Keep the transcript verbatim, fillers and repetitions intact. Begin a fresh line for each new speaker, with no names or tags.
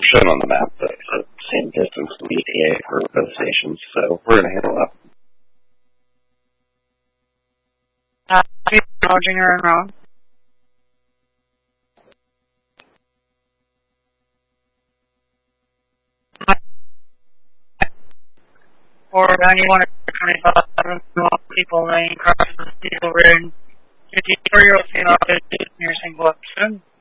shown on the map, but it's the same distance to the E T A for both stations, so we're going to handle that.
Uh, acknowledging her and wrong. Or ninety-one or twenty-five people laying across the steel ring. fifty-four-year-old female near Saint Louis.